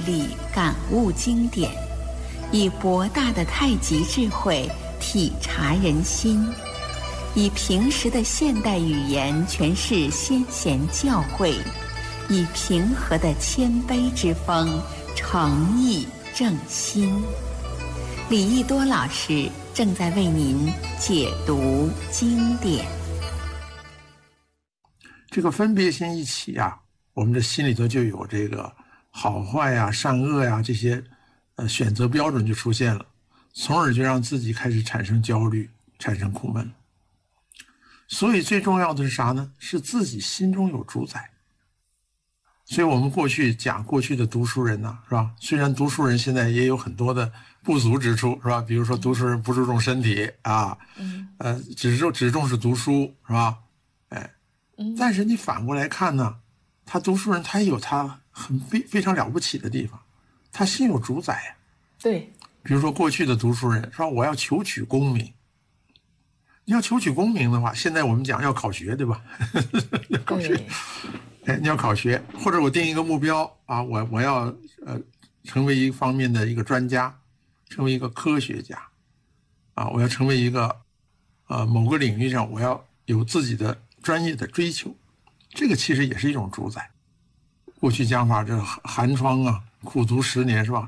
力感悟经典，以博大的太极智慧体察人心，以平实的现代语言诠释先贤教诲，以平和的谦卑之风诚意正心。李益多老师正在为您解读经典。 这个分别心一起啊，我们的心里头就有这个好坏呀、善恶呀这些选择标准就出现了，从而就让自己开始产生焦虑，产生苦闷。所以最重要的是啥呢？是自己心中有主宰。所以我们过去讲过去的读书人呢，是吧？虽然读书人现在也有很多的不足之处，是吧？比如说读书人不注重身体啊，只重视读书，是吧？但是你反过来看呢，他读书人他也有他非常了不起的地方，他心有主宰呀。 对， 比如说过去的读书人说我要求取功名，你要求取功名的话，现在我们讲要考学，对吧？要考学。你要考学，或者我定一个目标啊，我要成为一方面的一个专家，成为一个科学家啊，我要成为一个某个领域上我要有自己的专业的追求，这个其实也是一种主宰。过去讲法，这寒窗啊，苦读10年，是吧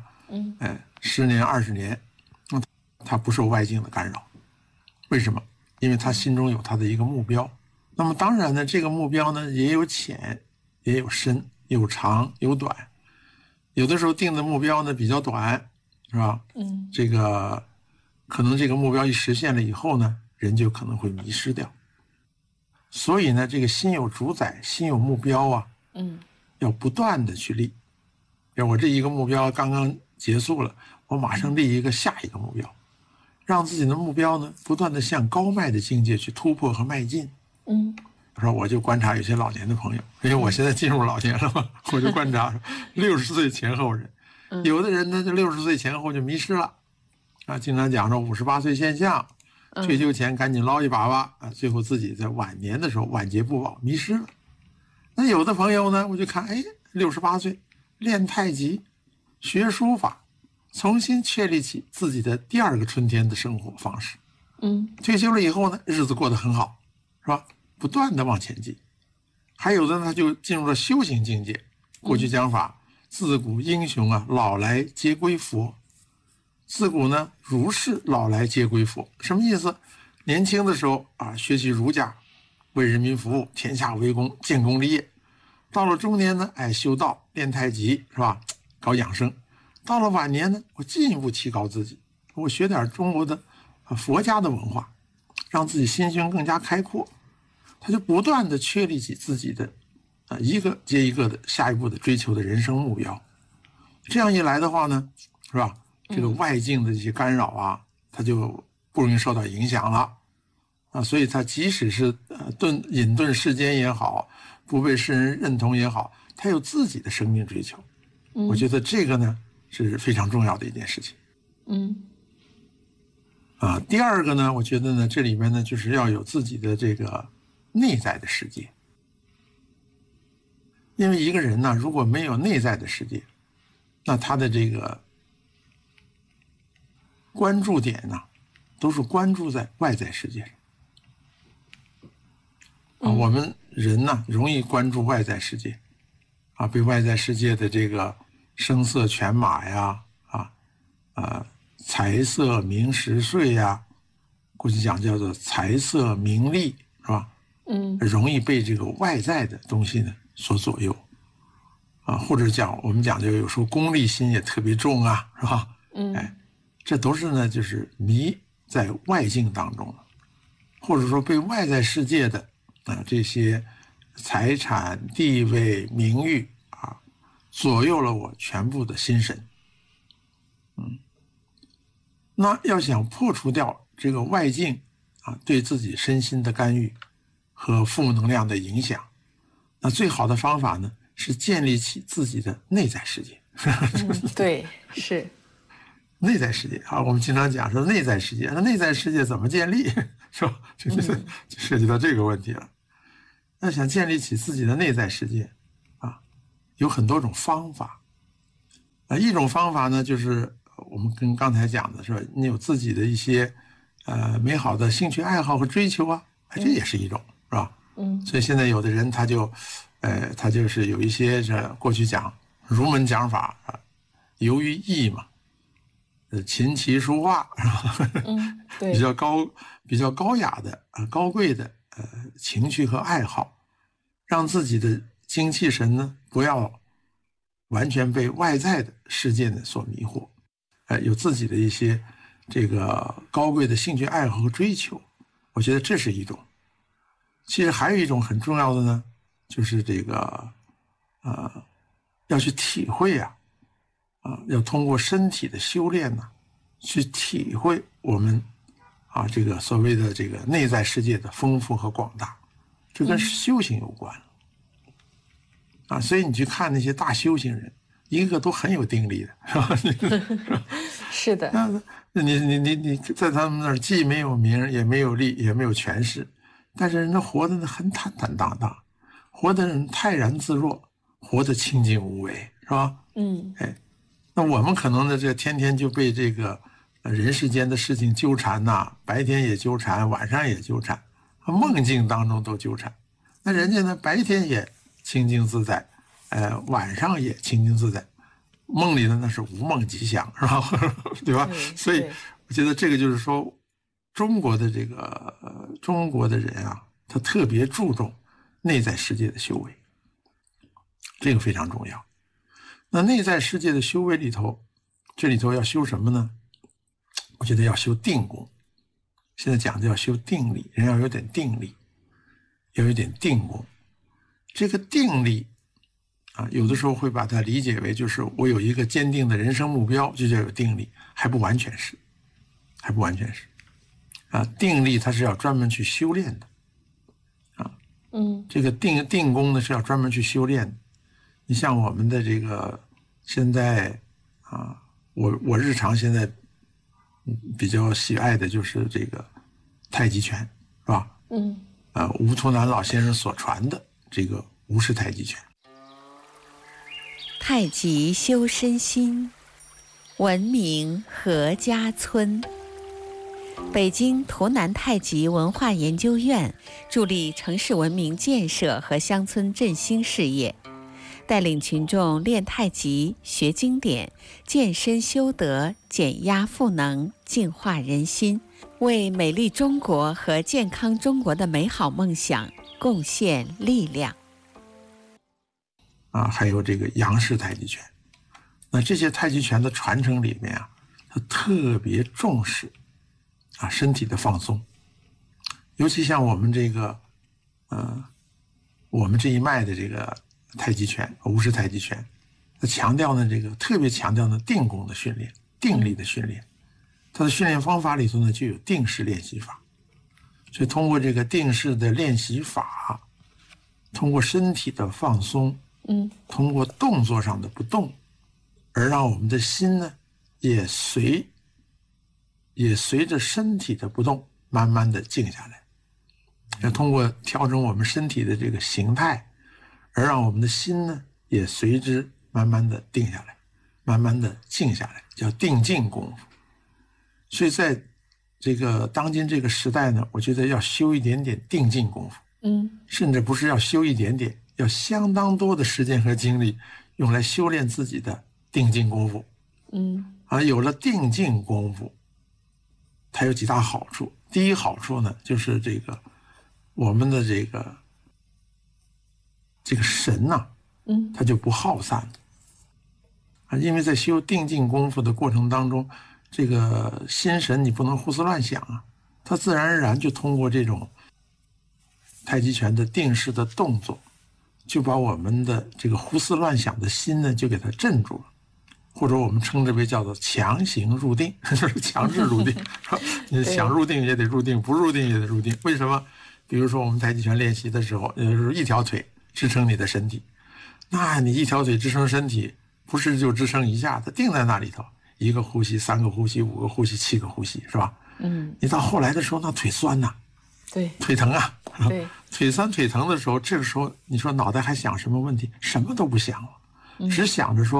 ？10年20年，他不受外境的干扰。为什么？因为他心中有他的一个目标。那么当然呢，这个目标呢也有浅也有深，有长有短。有的时候定的目标呢比较短，是吧？这个可能这个目标一实现了以后呢，人就可能会迷失掉。所以呢，这个心有主宰，心有目标啊，要不断的去立。要我这一个目标刚刚结束了，我马上立一个下一个目标，让自己的目标呢不断的向高迈的境界去突破和迈进。说我就观察有些老年的朋友，因为我现在进入老年了嘛，我就观察60岁前后人，有的人呢就60岁前后就迷失了啊，经常讲说58岁现象，退休前赶紧捞一把吧啊，最后自己在晚年的时候晚节不保，迷失了。那有的朋友呢，我就看68岁练太极，学书法，重新确立起自己的第二个春天的生活方式。退休了以后呢，日子过得很好，是吧？不断的往前进。还有的呢，他就进入了修行境界。过去讲法，自古英雄啊，老来皆归佛。自古呢，儒士老来皆归佛，什么意思？年轻的时候啊，学习儒家，为人民服务，天下为公，建功立业。到了中年呢，修道，练太极，是吧？搞养生。到了晚年呢，我进一步提高自己，我学点中国的佛家的文化，让自己心胸更加开阔。他就不断的确立起自己的一个接一个的下一步的追求的人生目标。这样一来的话呢，是吧？这个外境的这些干扰啊，他就不容易受到影响了啊。所以他即使是隐遁世间也好，不被世人认同也好，他有自己的生命追求。我觉得这个呢是非常重要的一件事情。第二个呢，我觉得呢，这里面呢就是要有自己的这个内在的世界。因为一个人呢，如果没有内在的世界，那他的这个关注点呢，都是关注在外在世界上。我们人呢，容易关注外在世界，被外在世界的这个声色犬马呀，财色名食睡呀，过去讲叫做财色名利，是吧？容易被这个外在的东西呢所左右或者我们讲就有时候功利心也特别重啊，是吧？这都是呢就是迷在外境当中了，或者说被外在世界的这些财产地位名誉左右了我全部的心神。那要想破除掉这个外境对自己身心的干预和负能量的影响，那最好的方法呢是建立起自己的内在世界。 对，是内在世界我们经常讲说内在世界，那内在世界怎么建立，是吧？就涉及到这个问题了。那想建立起自己的内在世界有很多种方法。 一种方法呢，就是我们跟刚才讲的是，你有自己的一些美好的兴趣爱好和追求啊，这也是一种，是吧？所以现在有的人他就是有一些过去讲儒门讲法啊，游于艺嘛，琴棋书画，是吧？ 对， 比较高雅的高贵的情趣和爱好，让自己的精气神呢不要完全被外在的世界呢所迷惑，有自己的一些这个高贵的兴趣爱好和追求，我觉得这是一种。其实还有一种很重要的呢，就是这个要去体会要通过身体的修炼呢，去体会我们这个所谓的这个内在世界的丰富和广大，这跟修行有关所以你去看那些大修行人，一个都很有定力的，是吧？ 是的。 你在他们那儿既没有名，也没有利，也没有权势，但是人家活得很坦坦荡荡，活得人泰然自若，活得清净无为，是吧？那我们可能呢，这天天就被这个人世间的事情纠缠白天也纠缠，晚上也纠缠，梦境当中都纠缠。那人家呢，白天也清净自在，晚上也清净自在，梦里的那是无梦吉祥，是吧？对吧？所以我觉得这个就是说，中国的人他特别注重内在世界的修为，这个非常重要。那内在世界的修为里头，这里头要修什么呢？我觉得要修定功。现在讲的要修定力，人要有点定力，要有点定功。这个定力有的时候会把它理解为就是我有一个坚定的人生目标，就叫有定力，还不完全是。定力它是要专门去修炼的这个定功呢是要专门去修炼的。你像我们的这个现在我日常现在比较喜爱的就是这个太极拳，是吧？吴图南老先生所传的这个吴式太极拳。 太极修身心，闻名何家村。北京图南太极文化研究院助力城市文明建设和乡村振兴事业，带领群众练太极、学经典、健身修德、减压赋能、净化人心，为美丽中国和健康中国的美好梦想贡献力量。 还有这个杨氏太极拳。那这些太极拳的传承里面他特别重视身体的放松，尤其像我们这个我们这一脉的这个太极拳，吴式太极拳，它强调呢特别强调呢定功的训练，定力的训练。它的训练方法里头呢就有定式练习法，所以通过这个定式的练习法，通过身体的放松，通过动作上的不动，而让我们的心呢也随着身体的不动慢慢的静下来。要通过调整我们身体的这个形态，而让我们的心呢也随之慢慢的定下来，慢慢的静下来，叫定静功夫。所以在这个当今这个时代呢，我觉得要修一点点定静功夫，甚至不是要修一点点，要相当多的时间和精力用来修炼自己的定静功夫。有了定静功夫，它有几大好处。第一好处呢，就是这个我们的这个神它就不耗散因为在修定静功夫的过程当中，这个心神你不能胡思乱想它自然而然就通过这种太极拳的定式的动作，就把我们的这个胡思乱想的心呢就给它镇住了，或者我们称之为叫做强行入定，就是强制入定。你想入定也得入定，不入定也得入定。为什么？比如说我们太极拳练习的时候，就是一条腿支撑你的身体，那你一条腿支撑身体，不是就支撑一下子，定在那里头，1个呼吸、3个呼吸、5个呼吸、7个呼吸，是吧？你到后来的时候，那腿酸对， 腿疼对， 腿酸腿疼的时候，这个时候你说脑袋还想什么问题？什么都不想了，只想着说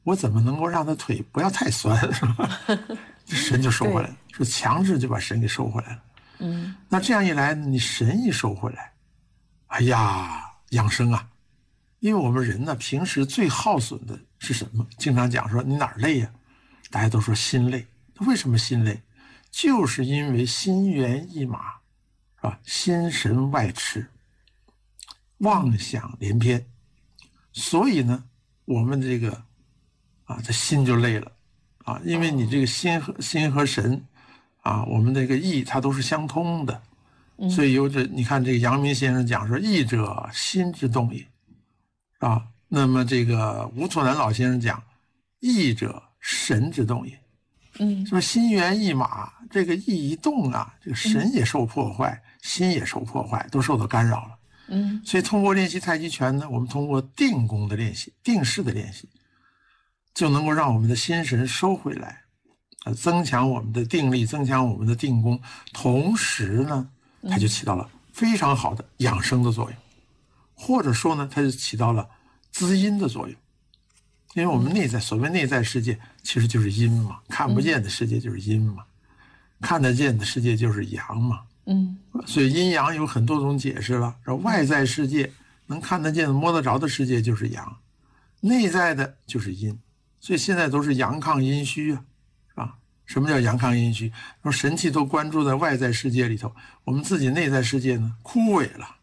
我怎么能够让他腿不要太酸，是吧？神就收回来了，说强制就把神给收回来了。那这样一来，你神一收回来，哎呀，养生啊！因为我们人呢，平时最耗损的是什么？经常讲说你哪儿累呀？大家都说心累。为什么心累？就是因为心猿意马，是吧？心神外驰，妄想连篇，所以呢，我们这个这心就累了啊，因为你这个心和神啊，我们这个意它都是相通的，所以你看这个阳明先生讲说，意者心之动也啊。那么这个吴楚南老先生讲，意者神之动也。说心猿意马，这个意一动啊，这个神也受破坏，心也受破坏，都受到干扰了。所以通过练习太极拳呢，我们通过定功的练习、定势的练习，就能够让我们的心神收回来，增强我们的定力，增强我们的定功，同时呢，它就起到了非常好的养生的作用，或者说呢，它就起到了滋阴的作用。因为我们所谓内在世界其实就是阴嘛，看不见的世界就是阴嘛，看得见的世界就是阳嘛。所以阴阳有很多种解释了。外在世界能看得见的摸得着的世界就是阳，内在的就是阴。所以现在都是阳亢阴虚啊，是吧？什么叫阳亢阴虚？说神气都关注在外在世界里头，我们自己内在世界呢枯萎了，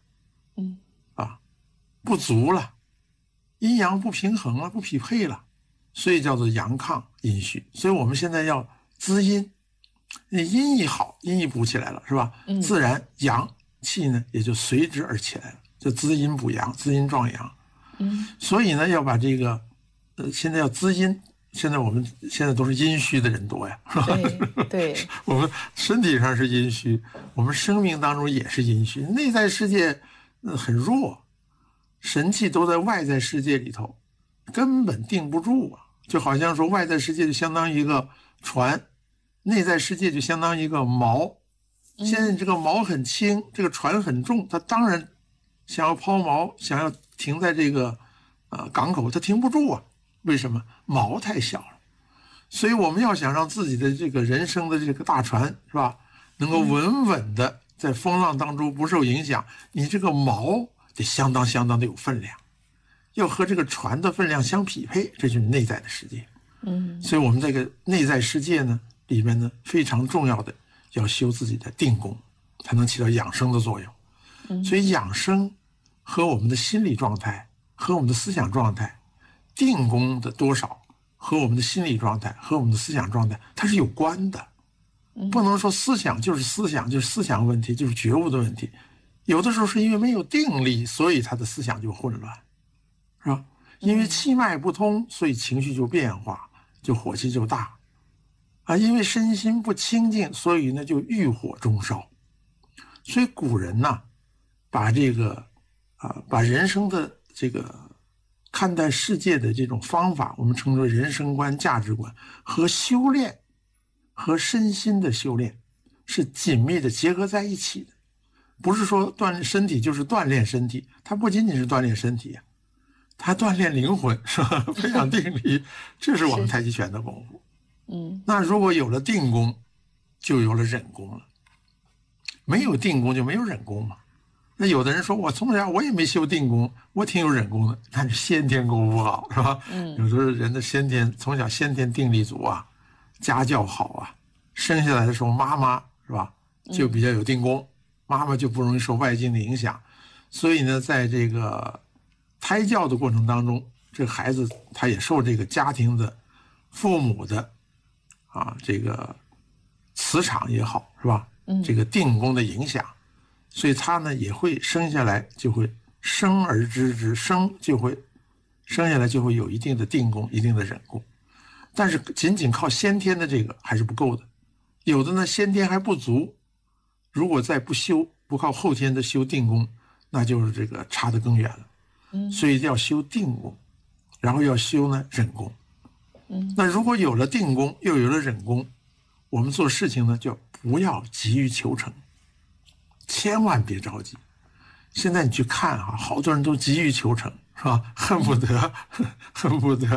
不足了。阴阳不平衡了，不匹配了，所以叫做阳亢阴虚。所以我们现在要滋阴，阴一好，阴一补起来了，是吧？自然阳气呢也就随之而起来了，就滋阴补阳，滋阴壮阳。所以呢，要把这个现在要滋阴。我们现在都是阴虚的人多呀，是吧？ 对， 我们身体上是阴虚，我们生命当中也是阴虚，内在世界很弱。神气都在外在世界里头，根本定不住啊！就好像说外在世界就相当于一个船，内在世界就相当于一个锚。现在这个锚很轻，这个船很重，它当然想要抛锚，想要停在这个港口，它停不住啊！为什么？锚太小了。所以我们要想让自己的这个人生的这个大船，是吧，能够稳稳的在风浪当中不受影响，你这个锚得相当的有分量，要和这个船的分量相匹配，这就是内在的世界。所以我们这个内在世界呢里面呢，非常重要的要修自己的定功，才能起到养生的作用。所以养生和我们的心理状态和我们的思想状态，定功的多少和我们的心理状态和我们的思想状态它是有关的。不能说思想就是思想问题，就是觉悟的问题。有的时候是因为没有定力，所以他的思想就混乱，是吧？因为气脉不通，所以情绪就变化，就火气就大因为身心不清净，所以呢就欲火中烧。所以古人呢，把这个把人生的这个看待世界的这种方法，我们称之为人生观、价值观，和修炼和身心的修炼是紧密的结合在一起的。不是说锻炼身体就是锻炼身体，它不仅仅是锻炼身体它锻炼灵魂，是吧？培养定力，这是我们太极拳的功夫。那如果有了定功，就有了忍功了。没有定功就没有忍功嘛。那有的人说，我从小我也没修定功，我挺有忍功的，但是先天功夫好，是吧？有时候人的从小先天定力足啊，家教好生下来的时候妈妈是吧就比较有定功。妈妈就不容易受外境的影响，所以呢，在这个胎教的过程当中，这个孩子他也受这个家庭的父母的这个磁场也好，是吧？这个定功的影响，所以他呢也会生下来就会生而知之，生下来就会有一定的定功，一定的忍功。但是仅仅靠先天的这个还是不够的，有的呢先天还不足。如果再不靠后天的修定功，那就是这个差得更远了。所以要修定功，然后要修呢忍功。那如果有了定功，又有了忍功，我们做事情呢就不要急于求成，千万别着急。现在你去看好多人都急于求成，是吧？恨不得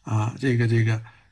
这个